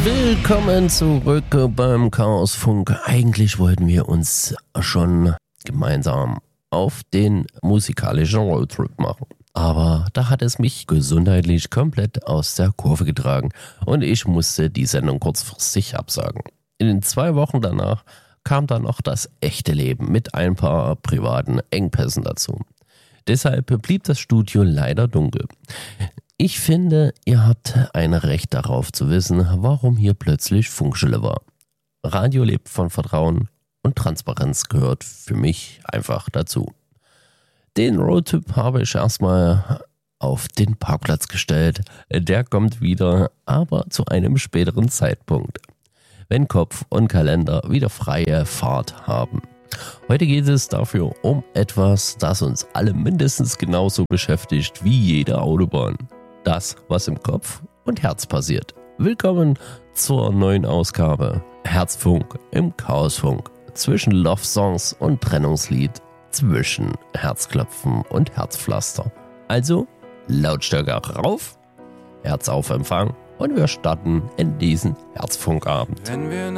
Willkommen zurück beim Chaosfunk. Eigentlich wollten wir uns schon gemeinsam auf den musikalischen Roadtrip machen. Aber da hat es mich gesundheitlich komplett aus der Kurve getragen und ich musste die Sendung kurzfristig absagen. In den 2 Wochen danach kam dann noch das echte Leben mit ein paar privaten Engpässen dazu. Deshalb blieb das Studio leider dunkel. Ich finde, ihr habt ein Recht darauf zu wissen, warum hier plötzlich Funkstille war. Radio lebt von Vertrauen und Transparenz gehört für mich einfach dazu. Den Roadtrip habe ich erstmal auf den Parkplatz gestellt. Der kommt wieder, aber zu einem späteren Zeitpunkt, wenn Kopf und Kalender wieder freie Fahrt haben. Heute geht es dafür um etwas, das uns alle mindestens genauso beschäftigt wie jede Autobahn. Das, was im Kopf und Herz passiert. Willkommen zur neuen Ausgabe Herzfunk im Chaosfunk. Zwischen Love Songs und Trennungslied, zwischen Herzklopfen und Herzpflaster. Also Lautstärke rauf, Herz auf Empfang und wir starten in diesen Herzfunkabend. Wenn wir